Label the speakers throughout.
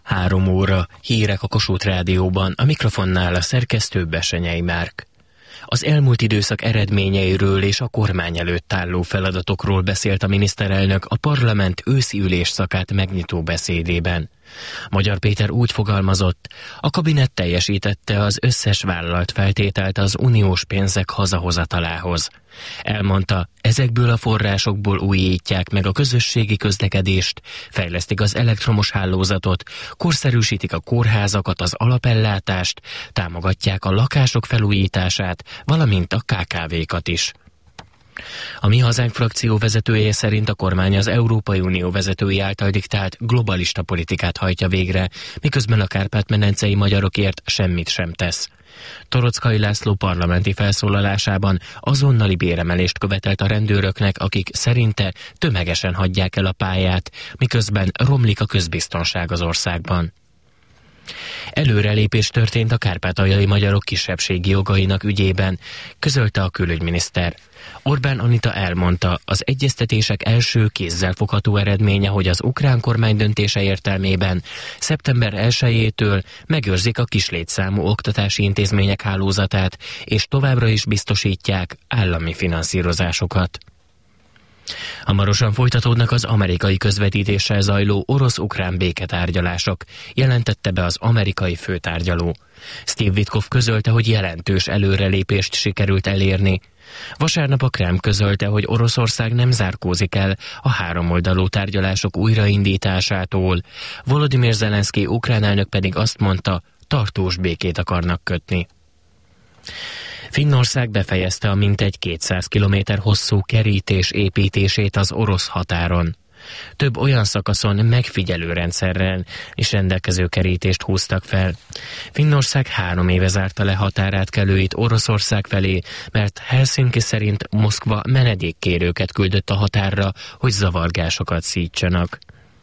Speaker 1: 3 óra, hírek a Kossuth Rádióban, a mikrofonnál a szerkesztő Besenyei Márk. Az elmúlt időszak eredményeiről és a kormány előtt álló feladatokról beszélt a miniszterelnök a parlament őszi ülésszakát megnyitó beszédében. Magyar Péter úgy fogalmazott, a kabinett teljesítette az összes vállalt feltételt az uniós pénzek hazahozatalához. Elmondta, ezekből a forrásokból újítják meg a közösségi közlekedést, fejlesztik az elektromos hálózatot, korszerűsítik a kórházakat, az alapellátást, támogatják a lakások felújítását, valamint a KKV-kat is. A Mi Hazánk frakció vezetője szerint a kormány az Európai Unió vezetői által diktált globalista politikát hajtja végre, miközben a kárpát-medencei magyarokért semmit sem tesz. Toroczkai László parlamenti felszólalásában azonnali béremelést követelt a rendőröknek, akik szerinte tömegesen hagyják el a pályát, miközben romlik a közbiztonság az országban. Előrelépés történt a kárpátaljai magyarok kisebbségi jogainak ügyében, közölte a külügyminiszter. Orbán Anita elmondta, az egyeztetések első kézzelfogható eredménye, hogy az ukrán kormány döntése értelmében szeptember 1-től megőrzik a kislétszámú oktatási intézmények hálózatát, és továbbra is biztosítják állami finanszírozásokat. Hamarosan folytatódnak az amerikai közvetítéssel zajló orosz-ukrán béketárgyalások, jelentette be az amerikai főtárgyaló. Steve Witkoff közölte, hogy jelentős előrelépést sikerült elérni. Vasárnap a Kreml közölte, hogy Oroszország nem zárkózik el a háromoldalú tárgyalások újraindításától. Volodymyr Zelenszky ukrán elnök pedig azt mondta, tartós békét akarnak kötni. Finnország befejezte a mintegy 200 km hosszú kerítés építését az orosz határon. Több olyan szakaszon megfigyelőrendszerrel is rendelkező kerítést húztak fel. Finnország 3 éve zárta le határátkelőit Oroszország felé, mert Helsinki szerint Moszkva menedékkérőket küldött a határra, hogy zavargásokat szítsanak.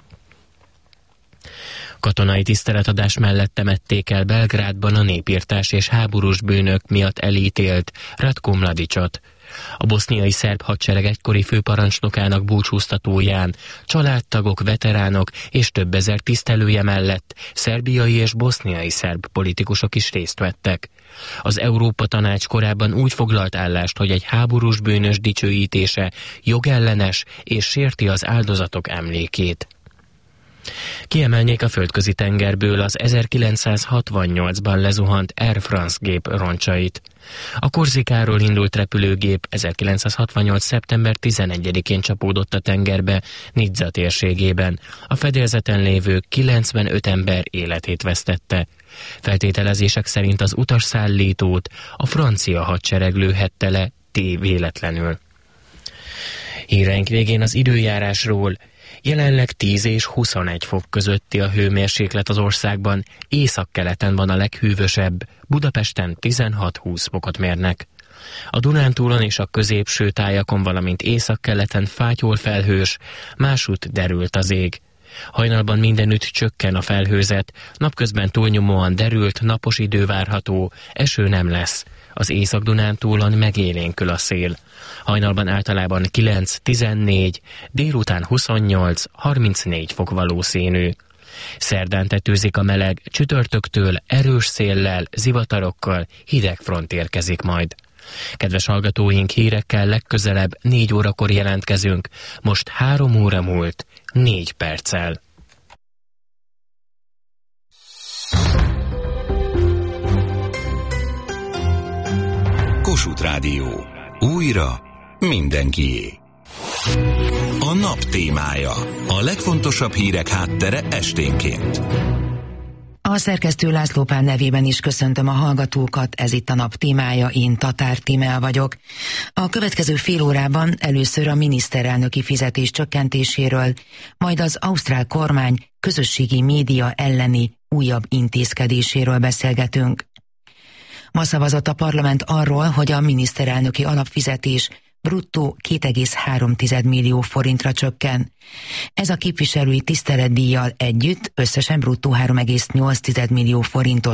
Speaker 1: Katonai tiszteletadás mellett temették el Belgrádban a népirtás és háborús bűnök miatt elítélt Ratko Mladićot. A boszniai szerb hadsereg egykori főparancsnokának búcsúztatóján családtagok, veteránok és több ezer tisztelője mellett szerbiai és boszniai szerb politikusok is részt vettek. Az Európa Tanács korábban úgy foglalt állást, hogy egy háborús bűnös dicsőítése jogellenes és sérti az áldozatok emlékét. Kiemelnék a földközi tengerből az 1968-ban lezuhant Air France gép roncsait. A Korzikáról indult repülőgép 1968. szeptember 11-én csapódott a tengerbe Nizza térségében. A fedélzeten lévő 95 ember életét vesztette. Feltételezések szerint az utasszállítót a francia hadsereg lőhette le véletlenül. Híreink végén az időjárásról. Jelenleg 10 és 21 fok közötti a hőmérséklet az országban, északkeleten van a leghűvösebb, Budapesten 16-20 fokot mérnek. A Dunántúlon és a középső tájakon, valamint északkeleten fátyol felhős, másút derült az ég. Hajnalban mindenütt csökken a felhőzet, napközben túlnyomóan derült, napos idő várható, eső nem lesz. Az Észak-Dunántúlon megélénkül a szél. Hajnalban általában 9-14, délután 28-34 fok valószínű. Szerdán tetőzik a meleg, csütörtöktől erős széllel, zivatarokkal hideg front érkezik majd. Kedves hallgatóink, hírekkel legközelebb 4 órakor jelentkezünk, most 3 óra múlt 4 perccel.
Speaker 2: Kossuth Rádió. Újra mindenkié. A nap témája. A legfontosabb hírek háttere esténként.
Speaker 3: A szerkesztő László Pál nevében is köszöntöm a hallgatókat, ez itt a nap témája, én Tatár Tímea vagyok. A következő fél órában először a miniszterelnöki fizetés csökkentéséről, majd az ausztrál kormány közösségi média elleni újabb intézkedéséről beszélgetünk. Ma szavazott a parlament arról, hogy a miniszterelnöki alapfizetés bruttó 2,3 millió forintra csökken. Ez a képviselői tiszteletdíjjal együtt összesen bruttó 3,8 millió forintos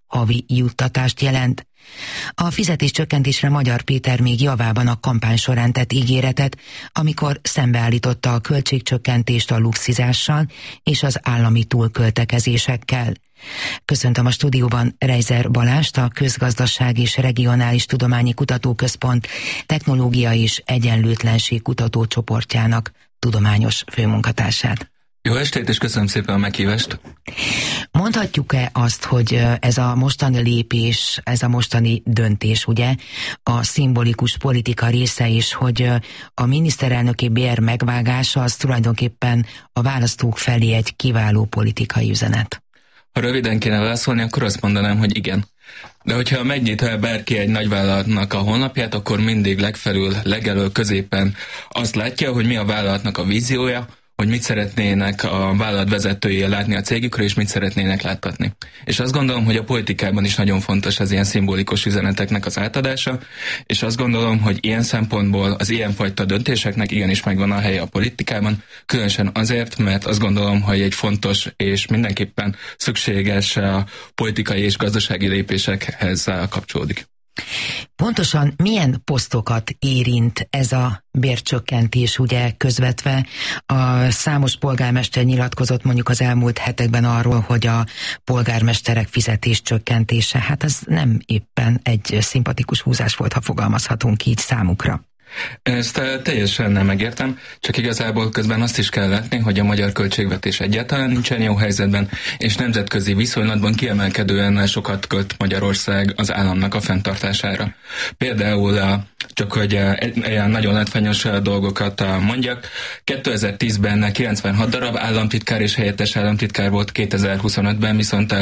Speaker 3: havi juttatást jelent. A fizetéscsökkentésre Magyar Péter még javában a kampány során tett ígéretet, amikor szembeállította a költségcsökkentést a luxizással és az állami túlköltekezésekkel. Köszöntöm a stúdióban Reiser Balást, a Közgazdaság és Regionális Tudományi Kutatóközpont Technológia és Egyenlőtlenség Kutatócsoportjának tudományos főmunkatársát.
Speaker 4: Jó estét, és köszönöm szépen a meghívást!
Speaker 3: Mondhatjuk-e azt, hogy ez a mostani lépés, ez a mostani döntés, ugye, a szimbolikus politika része is, hogy a miniszterelnöki bér megvágása az tulajdonképpen a választók felé egy kiváló politikai üzenet?
Speaker 4: Ha röviden kéne válaszolni, akkor azt mondanám, hogy igen. De hogyha megnyitja bárki egy nagyvállalatnak a honlapját, akkor mindig legfelül, legelől, középen azt látja, hogy mi a vállalatnak a víziója, hogy mit szeretnének a vállalat vezetői látni a cégükről, és mit szeretnének láttatni. És azt gondolom, hogy a politikában is nagyon fontos az ilyen szimbolikus üzeneteknek az átadása, és azt gondolom, hogy ilyen szempontból az ilyenfajta döntéseknek igenis megvan a helye a politikában, különösen azért, mert azt gondolom, hogy egy fontos és mindenképpen szükséges a politikai és gazdasági lépésekhez kapcsolódik.
Speaker 3: Pontosan milyen posztokat érint ez a bércsökkentés, ugye közvetve? A számos polgármester nyilatkozott mondjuk az elmúlt hetekben arról, hogy a polgármesterek fizetéscsökkentése, hát ez nem éppen egy szimpatikus húzás volt, ha fogalmazhatunk így számukra.
Speaker 4: Ezt teljesen nem megértem, csak igazából közben azt is kell látni, hogy a magyar költségvetés egyáltalán nincsen jó helyzetben, és nemzetközi viszonylatban kiemelkedően sokat költ Magyarország az államnak a fenntartására. Például, csak hogy ilyen nagyon látványos dolgokat mondjak, 2010-ben 96 darab államtitkár és helyettes államtitkár volt, 2025-ben viszont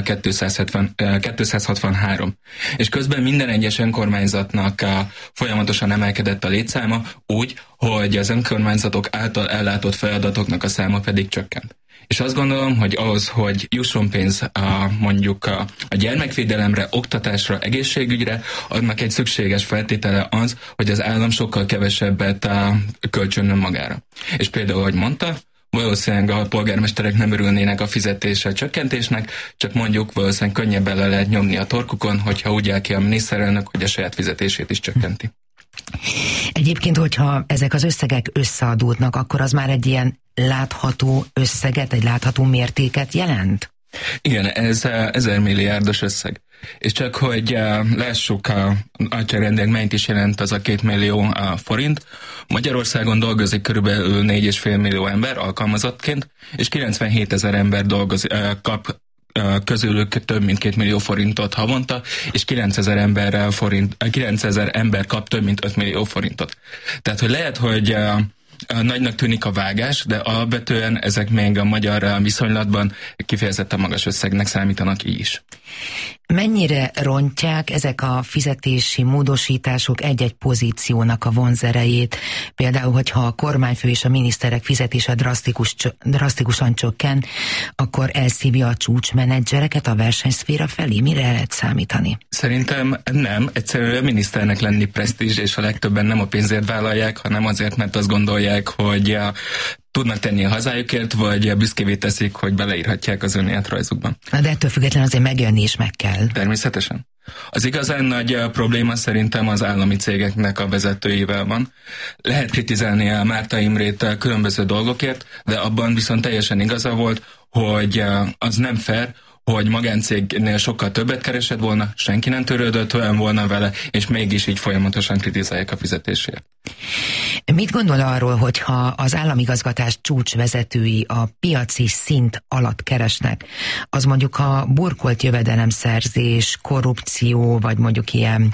Speaker 4: 263. És közben minden egyes önkormányzatnak folyamatosan emelkedett a létszáma, úgy, hogy az önkormányzatok által ellátott feladatoknak a száma pedig csökkent. És azt gondolom, hogy ahhoz, hogy jusson pénz mondjuk a gyermekvédelemre, oktatásra, egészségügyre, annak egy szükséges feltétele az, hogy az állam sokkal kevesebbet költsön önmagára. És például, ahogy mondta, valószínűleg a polgármesterek nem örülnének a fizetése csökkentésnek, csak mondjuk valószínűleg könnyebben le lehet nyomni a torkukon, hogyha úgy áll ki a miniszterelnök, hogy a saját fizetését is csökkenti.
Speaker 3: Egyébként, hogyha ezek az összegek összeadódnak, akkor az már egy ilyen látható összeget, egy látható mértéket jelent?
Speaker 4: Igen, ez 1000 milliárdos összeg. És csak hogy lássuk a nagyságrendileg mennyit is jelent az a 2 millió forint, Magyarországon dolgozik körülbelül 4,5 millió ember alkalmazottként, és 97 000 ember kap közülük több mint 2 millió forintot havonta, és 9000 ember kap több mint 5 millió forintot. Tehát, hogy lehet, hogy nagynak tűnik a vágás, de alapvetően ezek még a magyar viszonylatban kifejezetten magas összegnek számítanak így is.
Speaker 3: Mennyire rontják ezek a fizetési módosítások egy-egy pozíciónak a vonzerejét? Például, hogyha a kormányfő és a miniszterek fizetése drasztikusan csökken, akkor elszívja a csúcsmenedzsereket a versenyszféra felé? Mire lehet számítani?
Speaker 4: Szerintem nem. Egyszerűen a miniszternek lenni presztízs, és a legtöbben nem a pénzért vállalják, hanem azért, mert azt gondolják, hogy tudnak tenni a hazájukért, vagy büszkévé teszik, hogy beleírhatják az önéletrajzukban.
Speaker 3: De ettől függetlenül azért megjönni is meg kell.
Speaker 4: Természetesen. Az igazán nagy probléma szerintem az állami cégeknek a vezetőivel van. Lehet kritizálni a Márta Imrét különböző dolgokért, de abban viszont teljesen igaza volt, hogy az nem fair, hogy magáncégnél sokkal többet keresett volna, senki nem törődött olyan volna vele, és mégis így folyamatosan kritizálják a fizetésért.
Speaker 3: Mit gondol arról, hogyha az államigazgatás csúcsvezetői a piaci szint alatt keresnek, az mondjuk a burkolt jövedelemszerzés, korrupció, vagy mondjuk ilyen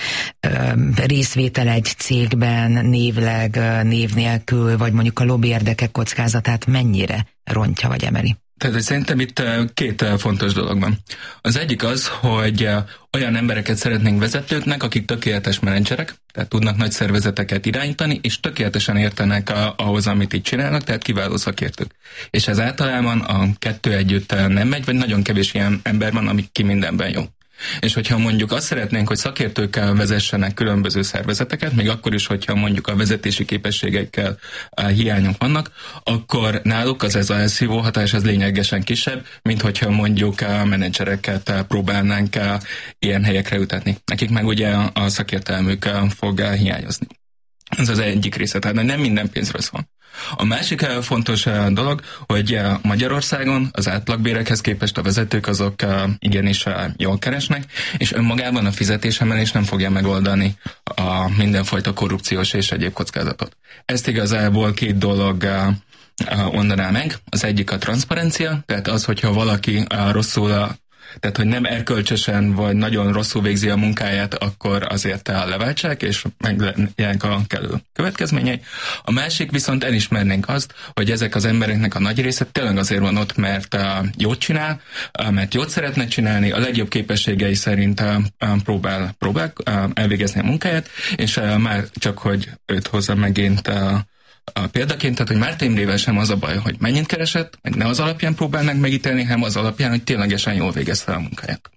Speaker 3: részvétel egy cégben névleg, név nélkül, vagy mondjuk a lobby érdekek kockázatát mennyire rontja vagy emeli?
Speaker 4: Tehát szerintem itt két fontos dolog van. Az egyik az, hogy olyan embereket szeretnénk vezetőknek, akik tökéletes menedzserek, tehát tudnak nagy szervezeteket irányítani, és tökéletesen értenek ahhoz, amit itt csinálnak, tehát kiváló szakértők. És ez általában a kettő együtt nem megy, vagy nagyon kevés ilyen ember van, ami ki mindenben jó. És hogyha mondjuk azt szeretnénk, hogy szakértőkkel vezessenek különböző szervezeteket, még akkor is, hogyha mondjuk a vezetési képességeikkel hiányok vannak, akkor náluk ez az elszívó hatás az lényegesen kisebb, mint hogyha mondjuk a menedzsereket próbálnánk ilyen helyekre ütetni. Nekik meg ugye a szakértelmük fog hiányozni. Ez az egyik része, tehát nem minden pénzről szól. A másik fontos dolog, hogy Magyarországon az átlagbérekhez képest a vezetők azok igenis jól keresnek, és önmagában a fizetésemelés nem fogja megoldani a mindenfajta korrupciós és egyéb kockázatot. Ezt igazából két dolog oldaná meg. Az egyik a transzparencia, tehát az, hogyha valaki rosszul, tehát hogy nem erkölcsösen vagy nagyon rosszul végzi a munkáját, akkor azért leváltsák, és meglegyenek a kellő következményei. A másik viszont elismernénk azt, hogy ezek az embereknek a nagy része tényleg azért van ott, mert jót csinál, mert jót szeretne csinálni, a legjobb képességei szerint próbál elvégezni a munkáját, és már csak, hogy őt hozza megint a példaként, tehát, hogy Márta Imrével sem az a baj, hogy mennyit keresett, meg ne az alapján próbálnak megítélni, hanem az alapján, hogy ténylegesen jól végezte a munkáját.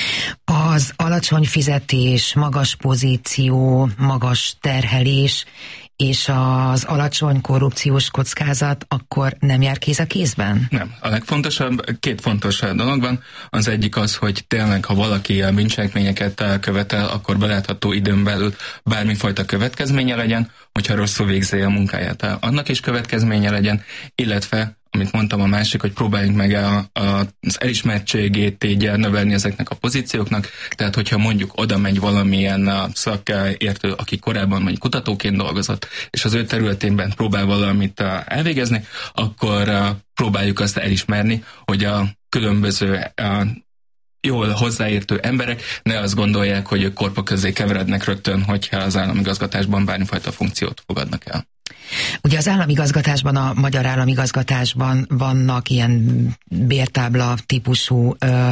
Speaker 3: Az alacsony fizetés, magas pozíció, magas terhelés és az alacsony korrupciós kockázat akkor nem jár kéz a kézben?
Speaker 4: Nem. A legfontosabb, két fontos dolog van. Az egyik az, hogy tényleg, ha valaki a bűncselekményeket követel, akkor belátható időn belül bármifajta következménye legyen, hogyha rosszul végzi a munkáját. Annak is következménye legyen, illetve amit mondtam, a másik, hogy próbáljunk meg az elismertségét így növelni ezeknek a pozícióknak, tehát hogyha mondjuk oda megy valamilyen szakértő, aki korábban mondjuk kutatóként dolgozott, és az ő területében próbál valamit elvégezni, akkor próbáljuk azt elismerni, hogy a különböző jól hozzáértő emberek ne azt gondolják, hogy ők korpa közé keverednek rögtön, hogyha az államigazgatásban bármifajta funkciót fogadnak el.
Speaker 3: Ugye az államigazgatásban, a magyar államigazgatásban vannak ilyen bértábla típusú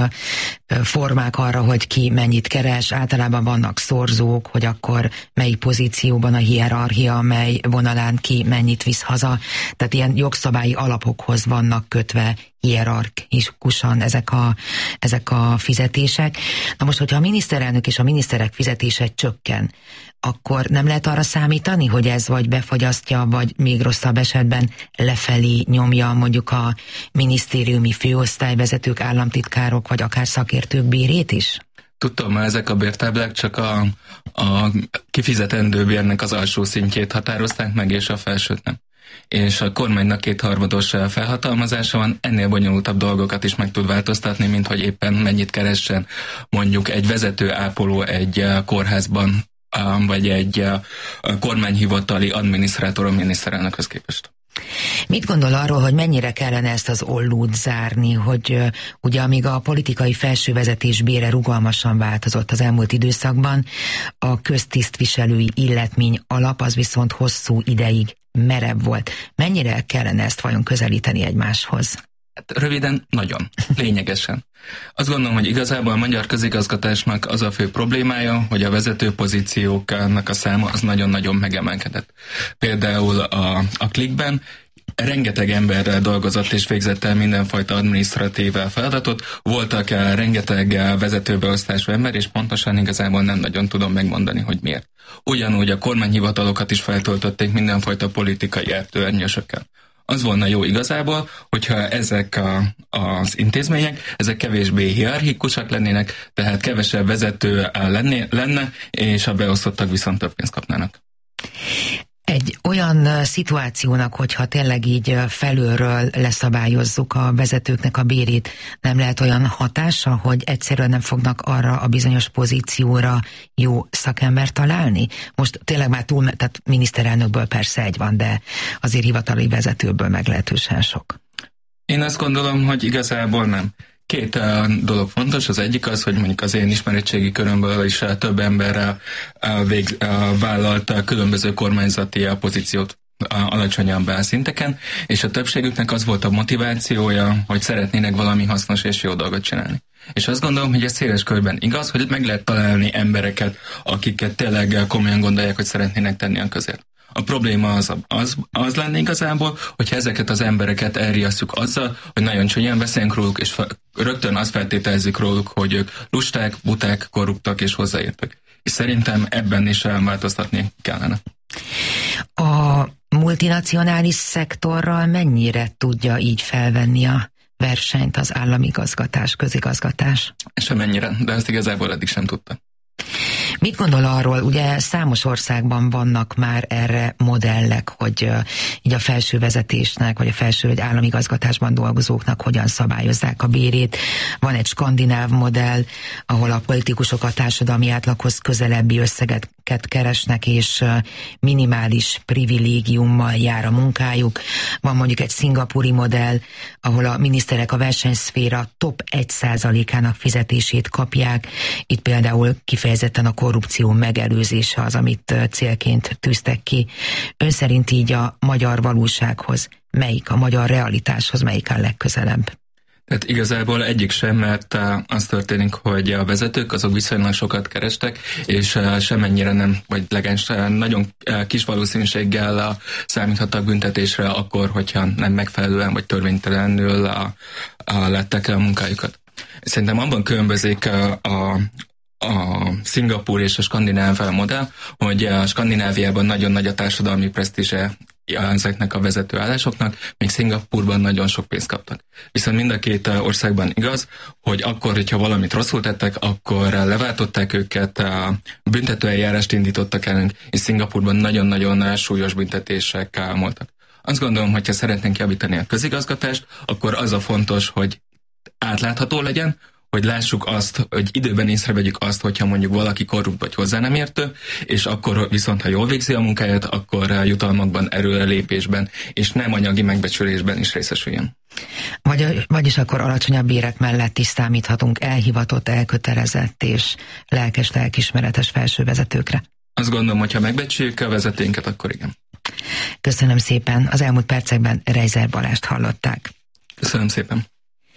Speaker 3: formák arra, hogy ki mennyit keres, általában vannak szorzók, hogy akkor melyik pozícióban a hierarchia, mely vonalán ki mennyit visz haza, tehát ilyen jogszabályi alapokhoz vannak kötve hierarchikusan ezek a fizetések. Na most, hogyha a miniszterelnök és a miniszterek fizetése csökken, akkor nem lehet arra számítani, hogy ez vagy befagyasztja, vagy még rosszabb esetben lefelé nyomja mondjuk a minisztériumi főosztályvezetők, államtitkárok, vagy akár szakértők bérét is?
Speaker 4: Tudom, ezek a bértáblák csak a kifizetendő bérnek az alsó szintjét határozták meg, és a felsőt nem. És a kormánynak 2/3 felhatalmazása van, ennél bonyolultabb dolgokat is meg tud változtatni, mint hogy éppen mennyit keressen mondjuk egy vezető ápoló egy kórházban, vagy egy kormányhivatali adminisztrátor a miniszterelnökhöz képest.
Speaker 3: Mit gondol arról, hogy mennyire kellene ezt az ollót zárni, hogy ugye amíg a politikai felsővezetés bére rugalmasan változott az elmúlt időszakban, a köztisztviselői illetmény alap az viszont hosszú ideig merev volt. Mennyire kellene ezt vajon közelíteni egymáshoz?
Speaker 4: Hát röviden, nagyon. Lényegesen. Azt gondolom, hogy igazából a magyar közigazgatásnak az a fő problémája, hogy a vezető pozícióknak a száma az nagyon-nagyon megemelkedett. Például a Clickben rengeteg emberrel dolgozott és végzett el mindenfajta adminisztratív feladatot, voltak rengeteg vezetőbeosztású ember, és pontosan igazából nem nagyon tudom megmondani, hogy miért. Ugyanúgy a kormányhivatalokat is feltöltötték mindenfajta politikai ernyősökkel. Az volna jó igazából, hogyha ezek az intézmények, ezek kevésbé hierarchikusak lennének, tehát kevesebb vezető lenne, és a beosztottak viszont több pénzt kapnának.
Speaker 3: Egy olyan szituációnak, hogyha tényleg így felülről leszabályozzuk a vezetőknek a bérét, nem lehet olyan hatása, hogy egyszerűen nem fognak arra a bizonyos pozícióra jó szakembert találni? Most tényleg már túl, tehát miniszterelnökből persze egy van, de azért hivatali vezetőből meglehetősen sok.
Speaker 4: Én azt gondolom, hogy igazából nem. Két dolog fontos, az egyik az, hogy mondjuk az én ismeretségi körömből is több ember vállalta különböző kormányzati pozíciót alacsonyabb szinteken, és a többségüknek az volt a motivációja, hogy szeretnének valami hasznos és jó dolgot csinálni. És azt gondolom, hogy ez széles körben igaz, hogy meg lehet találni embereket, akiket tényleg komolyan gondolják, hogy szeretnének tenni a közért. A probléma az lenne igazából, hogyha ezeket az embereket elriasszuk azzal, hogy nagyon csúnyán beszélünk róluk, és rögtön azt feltételezik róluk, hogy ők lusták, buták, korruptak és hozzáértek. És szerintem ebben is változtatni kellene.
Speaker 3: A multinacionális szektorral mennyire tudja így felvenni a versenyt az államigazgatás, közigazgatás?
Speaker 4: Semennyire, de ezt igazából eddig sem tudta.
Speaker 3: Mit gondol arról, ugye számos országban vannak már erre modellek, hogy így a felső vezetésnek, vagy a felső vagy államigazgatásban dolgozóknak hogyan szabályozzák a bérét. Van egy skandináv modell, ahol a politikusok a társadalmi átlaghoz közelebbi összegeket keresnek, és minimális privilégiummal jár a munkájuk. Van mondjuk egy szingapúri modell, ahol a miniszterek a versenyszféra top 1%-ának fizetését kapják. Itt például kifejezetten a korrupció megelőzése az, amit célként tűztek ki. Ön szerint így a magyar valósághoz, a magyar realitáshoz melyik a legközelebb?
Speaker 4: Tehát igazából egyik sem, mert az történik, hogy a vezetők azok viszonylag sokat kerestek, és semennyire nem, vagy legalábbis nagyon kis valószínűséggel számíthattak büntetésre akkor, hogyha nem megfelelően vagy törvénytelenül lettek el a munkájukat. Szerintem abban különbözik a Szingapúr és a skandináv modell, hogy a Skandináviában nagyon nagy a társadalmi presztízse ezeknek a vezetőállásoknak, még Szingapúrban nagyon sok pénzt kaptak. Viszont mind a két országban igaz, hogy akkor, hogyha valamit rosszul tettek, akkor leváltották őket, büntetőeljárást indítottak ellenük, és Szingapúrban nagyon-nagyon súlyos büntetések voltak. Azt gondolom, hogyha szeretnénk javítani a közigazgatást, akkor az a fontos, hogy átlátható legyen, hogy lássuk azt, hogy időben észrevegyük azt, hogyha mondjuk valaki korrupt vagy hozzá nem értő, és akkor viszont, ha jól végzi a munkáját, akkor jutalmakban, erőrelépésben, és nem anyagi megbecsülésben is részesüljön.
Speaker 3: Vagyis akkor alacsonyabb bérek mellett is számíthatunk elhivatott, elkötelezett és lelkismeretes felsővezetőkre.
Speaker 4: Azt gondolom, hogyha megbecsüljük a vezetőinket, akkor igen.
Speaker 3: Köszönöm szépen. Az elmúlt percekben Reiser Balást hallották.
Speaker 4: Köszönöm szépen.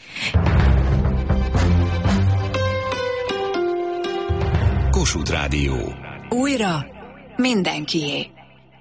Speaker 2: Kossuth Rádió.
Speaker 5: Újra mindenkié.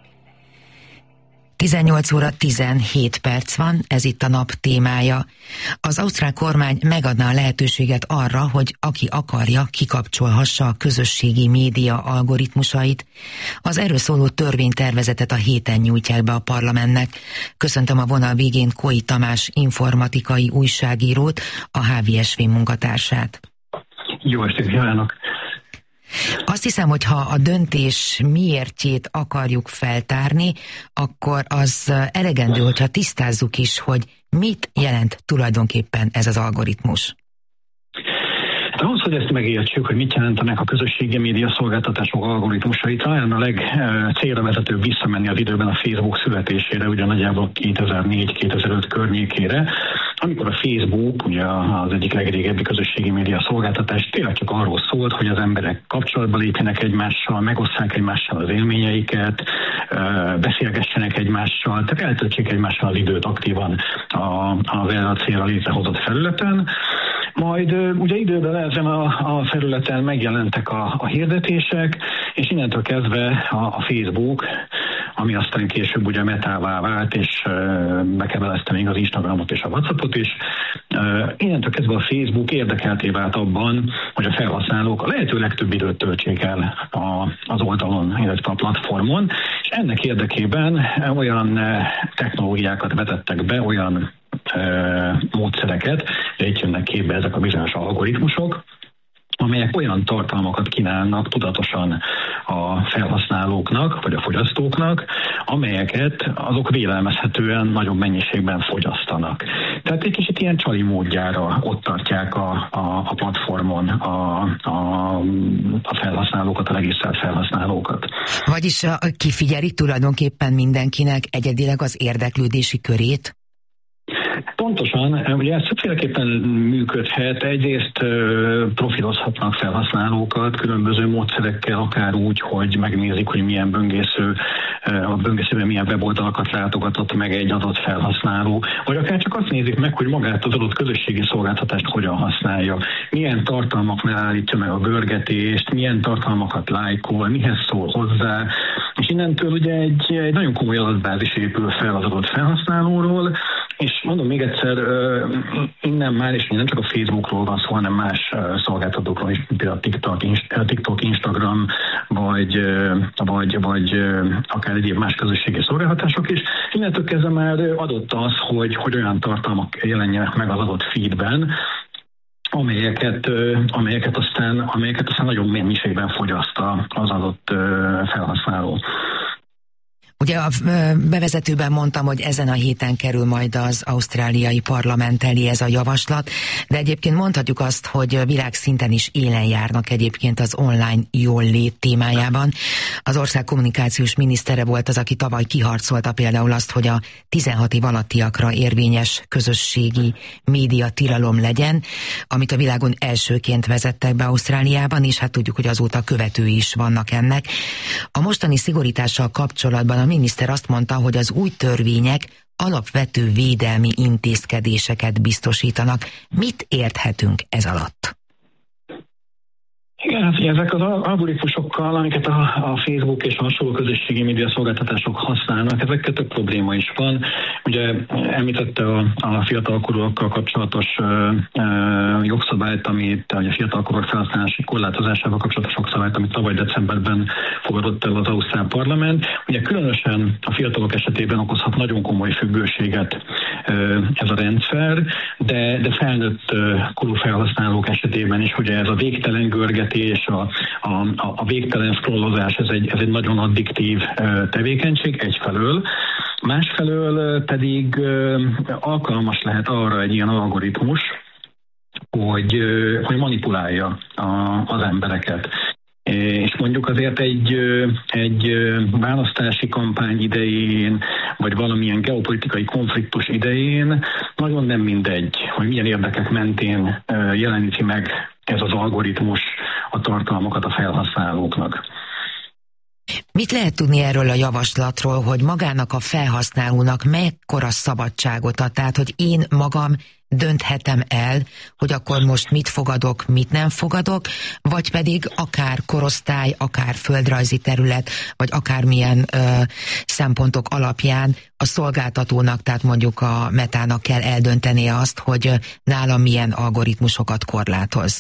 Speaker 3: 18 óra 17 perc van, ez itt a nap témája. Az ausztrál kormány megadná a lehetőséget arra, hogy aki akarja, kikapcsolhassa a közösségi média algoritmusait. Az erről szóló törvénytervezetet a héten nyújtják be a parlamentnek. Köszöntöm a vonal végén Koi Tamás informatikai újságírót, a HVSV munkatársát.
Speaker 6: Jó estét kívánok!
Speaker 3: Azt hiszem, hogy ha a döntés miértjét akarjuk feltárni, akkor az elegendő, hogyha tisztázzuk is, hogy mit jelent tulajdonképpen ez az algoritmus.
Speaker 6: De ahhoz, hogy ezt megértsük, hogy mit jelentenek a közösségi média szolgáltatások algoritmusai, talán a legcélra vezetőbb visszamenni az időben a Facebook születésére, ugye nagyjából 2004-2005 környékére, amikor a Facebook, ugye az egyik legrégebbi közösségi média szolgáltatás, tényleg csak arról szólt, hogy az emberek kapcsolatba lépjenek egymással, megosszák egymással az élményeiket, beszélgessenek egymással, tehát eltöltsék egymással az időt aktívan az erre a célra létrehozott felületen. Majd ugye időben ezen a felületen megjelentek a hirdetések, és innentől kezdve a Facebook, ami aztán később ugye Metává vált, és bekebelezte még az Instagramot és a WhatsAppot is, innentől kezdve a Facebook érdekelté vált abban, hogy a felhasználók a lehető legtöbb időt töltsék el az oldalon, illetve a platformon, és ennek érdekében olyan technológiákat vetettek be, olyan módszereket, itt jönnek képbe ezek a bizonyos algoritmusok, amelyek olyan tartalmakat kínálnak tudatosan a felhasználóknak, vagy a fogyasztóknak, amelyeket azok vélelmezhetően nagyobb mennyiségben fogyasztanak. Tehát egy kicsit ilyen csali módjára ott tartják a platformon a felhasználókat, a regisztrált felhasználókat.
Speaker 3: Vagyis kifigyeli tulajdonképpen mindenkinek egyedileg az érdeklődési körét?
Speaker 6: Pontosan, ugye ez többféleképpen működhet. Egyrészt profilozhatnak felhasználókat különböző módszerekkel, akár úgy, hogy megnézik, hogy milyen a böngészőben milyen weboldalakat látogatott meg egy adott felhasználó, vagy akár csak azt nézik meg, hogy magát az adott közösségi szolgáltatást hogyan használja, milyen tartalmaknál állítja meg a görgetést, milyen tartalmakat lájkol, mihez szól hozzá, és innentől ugye egy nagyon komoly adatbázis épül fel az adott felhasználóról, És mondom még egyszer, innen már, és nem csak a Facebookról van szó, hanem más szolgáltatókról is, például TikTok, Instagram, vagy akár egyéb más közösségi szolgáltatások is. Innentől kezdve már adott az, hogy olyan tartalmak jelenjenek meg az adott feedben, amelyeket aztán nagyon mennyiségben fogyaszt az adott felhasználó.
Speaker 3: Ugye a bevezetőben mondtam, hogy ezen a héten kerül majd az ausztráliai parlament elé ez a javaslat, de egyébként mondhatjuk azt, hogy világszinten is élen járnak egyébként az online jólét témájában. Az ország kommunikációs minisztere volt az, aki tavaly kiharcolta például azt, hogy a 16 év alattiakra érvényes közösségi média tilalom legyen, amit a világon elsőként vezettek be Ausztráliában, és hát tudjuk, hogy azóta követői is vannak ennek. A mostani szigorítással kapcsolatban a miniszter azt mondta, hogy az új törvények alapvető védelmi intézkedéseket biztosítanak. Mit érthetünk ez alatt?
Speaker 6: Igen, hát ezek az algoritmusokkal, amiket a Facebook és a hasonló közösségi média szolgáltatások használnak, ezekkel több probléma is van. Ugye említette a fiatalkorúakkal kapcsolatos jogszabályt, amit a fiatalkorúak felhasználási korlátozásával kapcsolatos jogszabályt, amit tavaly decemberben fogadott el az ausztrál parlament. Ugye különösen a fiatalok esetében okozhat nagyon komoly függőséget ez a rendszer, de felnőtt korú felhasználók esetében is, ugye ez a végtelen görgetés, a végtelen scrollozás, ez egy nagyon addiktív tevékenység egyfelől. Másfelől pedig alkalmas lehet arra egy ilyen algoritmus, hogy manipulálja az embereket. És mondjuk azért egy választási kampány idején, vagy valamilyen geopolitikai konfliktus idején nagyon nem mindegy, hogy milyen érdekek mentén jeleníti meg ez az algoritmus a tartalmakat a felhasználóknak.
Speaker 3: Mit lehet tudni erről a javaslatról, hogy magának a felhasználónak mekkora szabadságot ad? Tehát, hogy én magam dönthetem el, hogy akkor most mit fogadok, mit nem fogadok, vagy pedig akár korosztály, akár földrajzi terület, vagy akármilyen szempontok alapján a szolgáltatónak, tehát mondjuk a Metának kell eldöntenie azt, hogy nálam milyen algoritmusokat korlátoz.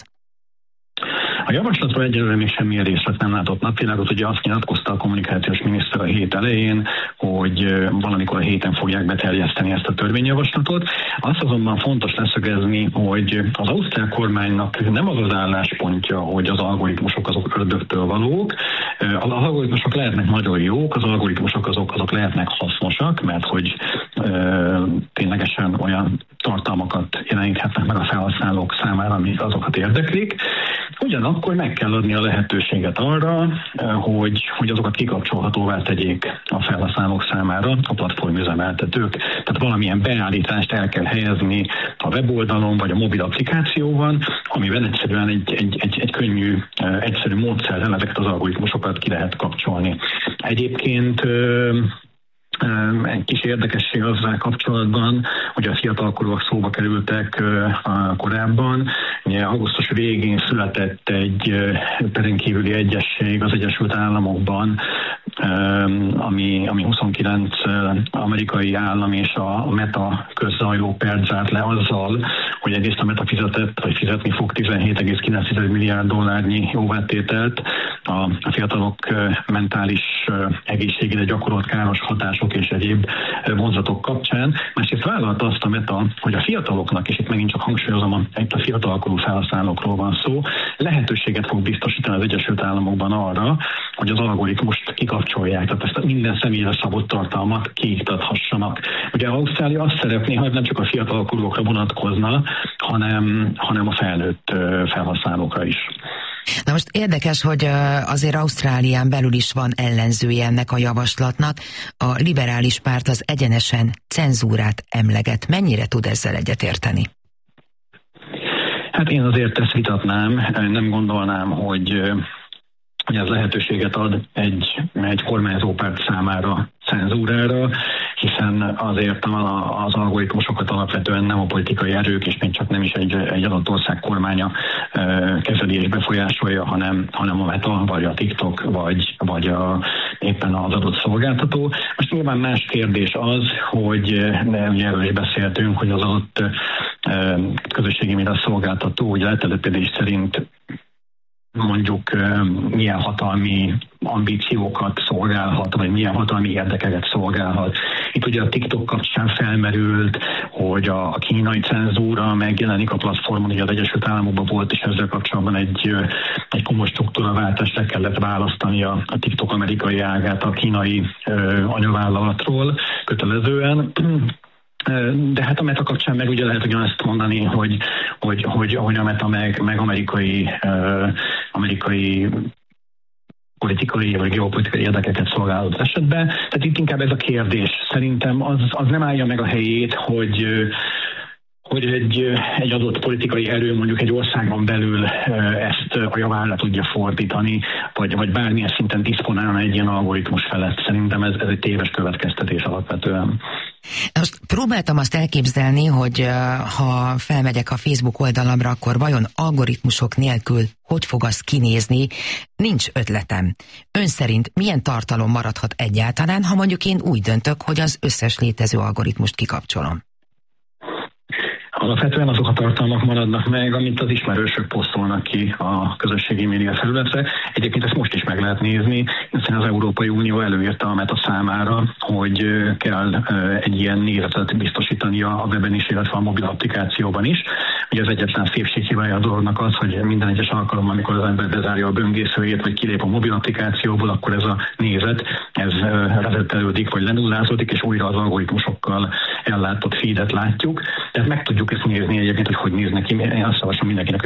Speaker 6: A javaslatról egyelőre még semmilyen részlet nem látott napvilágot, ugye azt nyilatkozta a kommunikációs miniszter a hét elején, hogy valamikor a héten fogják beterjeszteni ezt a törvényjavaslatot. Azt azonban fontos leszögezni, hogy az ausztrál kormánynak nem az az álláspontja, hogy az algoritmusok azok ördögtől valók. Az algoritmusok lehetnek nagyon jók, az algoritmusok azok lehetnek hasznosak, mert hogy ténylegesen olyan tartalmakat jeleníthetnek meg a felhasználók számára, amik azokat érdeklik. Ugyanakkor meg kell adni a lehetőséget arra, hogy azokat kikapcsolhatóvá tegyék a felhasználók számára a platformüzemeltetők. Tehát valamilyen beállítást el kell helyezni a weboldalon vagy a mobil applikációban, amiben egyszerűen egy könnyű, egyszerű módszerrel ezeket az algoritmusokat ki lehet kapcsolni. Egyébként egy kis érdekesség azzal kapcsolatban, hogy a fiatalkorúak szóba kerültek korábban. Ugye augusztus végén született egy perenkívüli egyezség az Egyesült Államokban, ami 29 amerikai állam és a Meta közzajló pert zárt le azzal, hogy egyrészt a Meta fizetni fog 17,9 milliárd dollárnyi jóvátételt a fiatalok mentális egészségére gyakorolt káros hatások és egyéb vonzatok kapcsán. Másrészt vállalta azt a Meta, hogy a fiataloknak, és itt megint csak hangsúlyozom, itt a fiatalkorú felhasználókról van szó, lehetőséget fog biztosítani az Egyesült Államokban arra, hogy az algoritmust kikapcsolják, tehát ezt minden személyre szabott tartalmat kiiktathassanak. Ugye Ausztrália azt szeretné, hogy nem csak a fiatalkorúkra vonatkozna, hanem a felnőtt felhasználókra is.
Speaker 3: Na most érdekes, hogy azért Ausztrálián belül is van ellenzője ennek a javaslatnak. A liberális párt az egyenesen cenzúrát emleget. Mennyire tud ezzel egyetérteni?
Speaker 6: Hát én azért ezt vitatnám, nem gondolnám, hogy ez lehetőséget ad egy kormányzópárt számára cenzúrára, hiszen azért az algoritmusokat alapvetően nem a politikai erők, és még csak nem is egy adott ország kormánya kezeli és befolyásolja, hanem a Meta, vagy a TikTok, vagy a éppen az adott szolgáltató. Most nyilván más kérdés az, hogy ugye erről is beszéltünk, hogy az adott közösségi média szolgáltató ugye letelepedés szerint mondjuk milyen hatalmi ambíciókat szolgálhat, vagy milyen hatalmi érdekeket szolgálhat. Itt ugye a TikTok kapcsán felmerült, hogy a kínai cenzúra megjelenik a platformon, ugye az Egyesült Államokban volt, és ezzel kapcsolatban egy komoly struktúraváltást le kellett választani a TikTok amerikai ágát a kínai anyavállalatról kötelezően. De hát a Meta kapcsán meg ugye lehet ugyanezt mondani, hogy a Meta meg amerikai politikai vagy geopolitikai érdekeket szolgáló esetben. Tehát itt inkább ez a kérdés. Szerintem az nem állja meg a helyét, hogy egy adott politikai erő mondjuk egy országon belül ezt a javára tudja fordítani, vagy bármilyen szinten diszponálna egy ilyen algoritmus felett. Szerintem ez egy téves következtetés alapvetően.
Speaker 3: Most próbáltam azt elképzelni, hogy ha felmegyek a Facebook oldalamra, akkor vajon algoritmusok nélkül hogy fog az kinézni? Nincs ötletem. Ön szerint milyen tartalom maradhat egyáltalán, ha mondjuk én úgy döntök, hogy az összes létező algoritmust kikapcsolom?
Speaker 6: Alapvetően azok a tartalmak maradnak meg, amit az ismerősök posztolnak ki a közösségi média felületre. Egyébként ezt most is meg lehet nézni, hiszen az Európai Unió előírta a Meta számára, hogy kell egy ilyen nézetet biztosítani a weben is, illetve a mobil applikációban is. Ugye az egyetlen szépséghibája a dolognak az, hogy minden egyes alkalommal, amikor az ember bezárja a böngészőjét, vagy kilép a mobil applikációból, akkor ez a nézet, ez rezettelődik, vagy lenullázódik, és újra az algoritmusokkal ellátott feedet látjuk. Tehát meg tudjuk ezt nézni egyébként, hogy néz neki. Én azt javaslom mindenkinek,